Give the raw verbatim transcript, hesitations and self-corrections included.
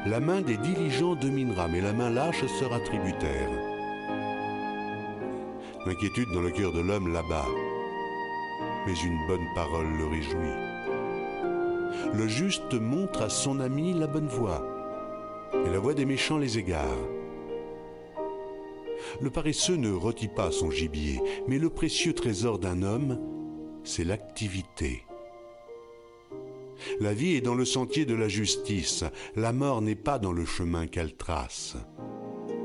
La main des diligents dominera, mais la main lâche sera tributaire. L'inquiétude dans le cœur de l'homme l'abat, mais une bonne parole le réjouit. Le juste montre à son ami la bonne voie, et la voie des méchants les égare. Le paresseux ne rôtit pas son gibier, mais le précieux trésor d'un homme, c'est l'activité. La vie est dans le sentier de la justice, la mort n'est pas dans le chemin qu'elle trace.